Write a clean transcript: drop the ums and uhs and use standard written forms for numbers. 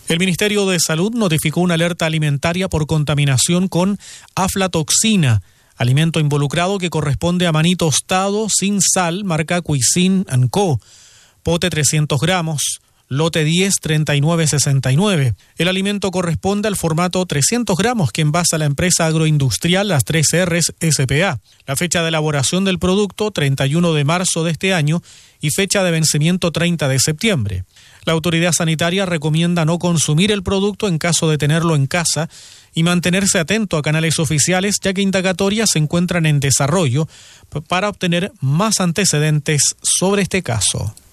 El Ministerio de Salud notificó una alerta alimentaria por contaminación con aflatoxina, alimento involucrado que corresponde a maní tostado sin sal, marca Cuisine & Co. Pote 300 gramos, lote 10, 39,69. El alimento corresponde al formato 300 gramos que envasa la empresa agroindustrial Las 3 R's S.p.A. La fecha de elaboración del producto, 31 de marzo de este año, y fecha de vencimiento 30 de septiembre. La autoridad sanitaria recomienda no consumir el producto en caso de tenerlo en casa y mantenerse atento a canales oficiales, ya que indagatorias se encuentran en desarrollo para obtener más antecedentes sobre este caso.